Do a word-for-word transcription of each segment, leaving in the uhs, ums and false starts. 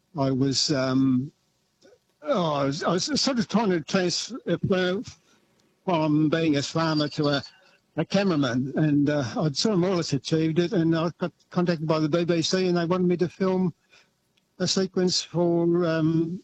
I was, um, oh, I was, I was sort of trying to transfer from being a farmer to a, a cameraman, and uh, I'd sort of more or less achieved it. And I got contacted by the B B C, and they wanted me to film a sequence for um,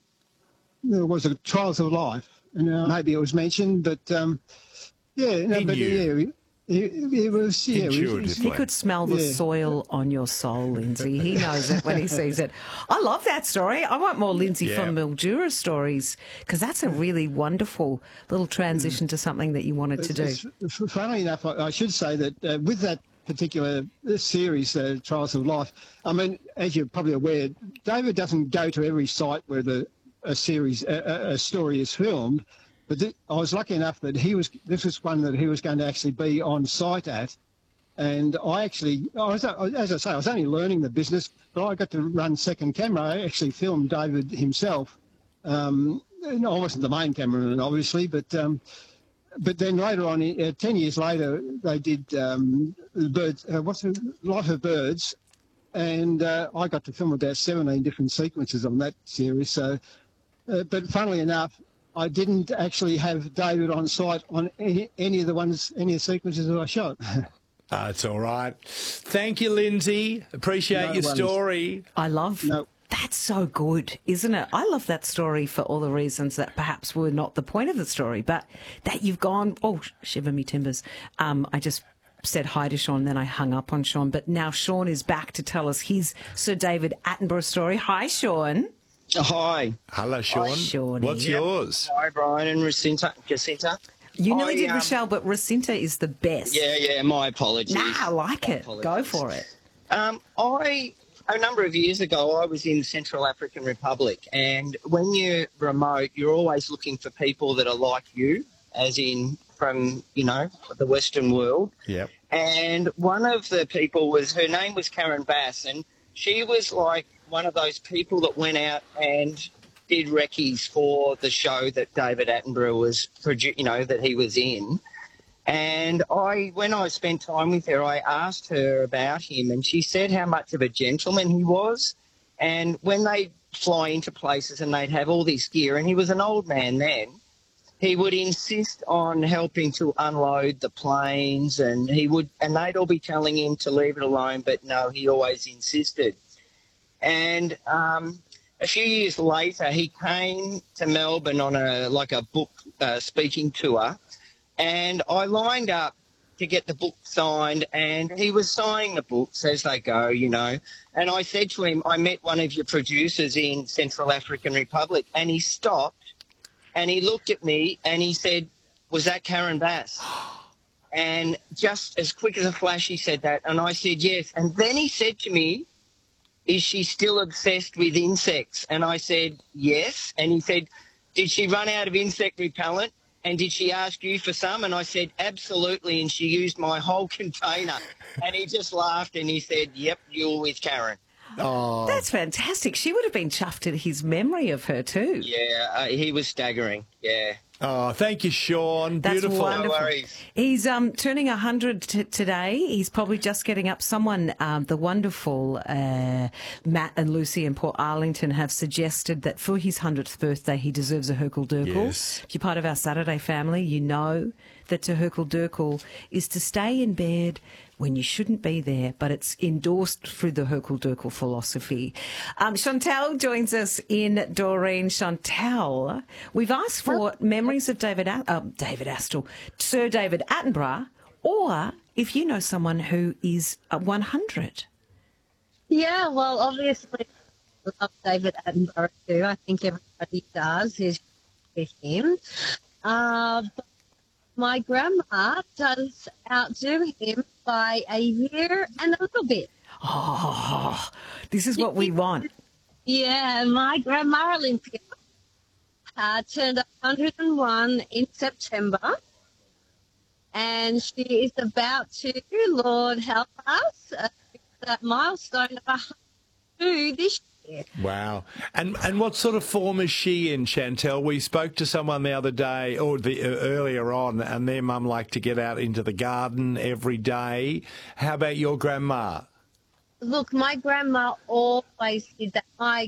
it was it Trials of Life, and uh, maybe it was mentioned, but um, yeah, no, He but knew. yeah. It, it was, yeah, it was, Intuitively. He could smell the Yeah. soil on your soul, Lindsay. He knows it when he sees it. I love that story. I want more Lindsay Yeah. from Mildura stories, because that's a really wonderful little transition to something that you wanted to do. It's, it's, funnily enough, I, I should say that uh, with that particular this series, uh, Trials of Life, I mean, as you're probably aware, David doesn't go to every site where the a series, a, a story is filmed. But th- I was lucky enough that he was. This was one that he was going to actually be on site at, and I actually, I was, as I say, I was only learning the business, but I got to run second camera. I actually filmed David himself. Um, and I wasn't the main cameraman, obviously, but um, but then later on, uh, ten years later, they did um, the birds. Uh, what's the Life of Birds, and uh, I got to film about seventeen different sequences on that series. So, uh, but funnily enough, I didn't actually have David on site on any, any of the ones, any of the sequences that I shot. Uh, it's all right. Thank you, Lindsay. Appreciate No your worries. story. I love No. That's so good, isn't it? I love that story for all the reasons that perhaps were not the point of the story, but that you've gone, oh, shiver me timbers. Um, I just said hi to Sean, then I hung up on Sean, but now Sean is back to tell us his Sir David Attenborough story. Hi, Sean. Hi. Hello, Sean. Shawnee. What's yours? Hi, Brian and Jacinta. Jacinta. You nearly I, did um, Rochelle, but Racinta is the best. Yeah, yeah, my apologies. Nah, I like My it. Go apologies. for it. Um, I, a number of years ago, I was in the Central African Republic, and when you're remote, you're always looking for people that are like you, as in from, you know, the Western world. Yep. And one of the people was, her name was Karen Bass, and she was like one of those people that went out and did recce's for the show that David Attenborough was, produ- you know, that he was in. And I, when I spent time with her, I asked her about him, and she said how much of a gentleman he was. And when they'd fly into places and they'd have all this gear, and he was an old man then, he would insist on helping to unload the planes, and he would, and they'd all be telling him to leave it alone, but no, he always insisted. And um, a few years later, he came to Melbourne on a like a book uh, speaking tour, and I lined up to get the book signed, and he was signing the books as they go, you know. And I said to him, I met one of your producers in Central African Republic, and he stopped, and he looked at me, and he said, was that Karen Bass? And just as quick as a flash, he said that, and I said yes. And then he said to me, is she still obsessed with insects? And I said, yes. And he said, did she run out of insect repellent? And did she ask you for some? And I said, absolutely. And she used my whole container. And he just laughed and he said, yep, you're with Karen. Oh, That's fantastic. She would have been chuffed at his memory of her too. Yeah, uh, he was staggering. Yeah. oh, thank you, Sean. That's Beautiful. wonderful. No worries. He's um, turning one hundred t- today. He's probably just getting up. Someone, um, the wonderful uh, Matt and Lucy in Port Arlington have suggested that for his one hundredth birthday he deserves a Herkel Durkel. Yes. If you're part of our Saturday family, you know that to Herkel Durkel is to stay in bed when you shouldn't be there, but it's endorsed through the Herkel Durkel philosophy. Um, Chantal joins us in Doreen. Chantal, we've asked for memories of David, A- uh, David Astle, Sir David Attenborough, or if you know someone who is uh, one hundred. Yeah, well, obviously, I love David Attenborough too. I think everybody does. Is with him. Uh, but my grandma does outdo him by a year and a little bit. Oh, this is what we want. Yeah, my grandma Olympia uh, turned one hundred and one in September, and she is about to, Lord help us, uh, that milestone of one hundred and two this year. Wow. And and what sort of form is she in, Chantel? We spoke to someone the other day, or the uh, earlier on, and their mum liked to get out into the garden every day. How about your grandma? Look, my grandma always did that. My